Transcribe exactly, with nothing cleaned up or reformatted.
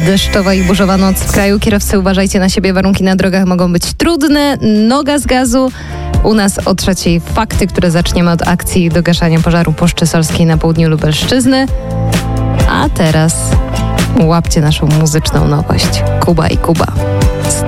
Deszczowa i burzowa noc w kraju. Kierowcy, uważajcie na siebie, warunki na drogach mogą być trudne. Noga z gazu. U nas o trzeciej fakty, które zaczniemy od akcji do gaszania pożaru Puszczy Solskiej na południu Lubelszczyzny. A teraz łapcie naszą muzyczną nowość. Kuba i Kuba.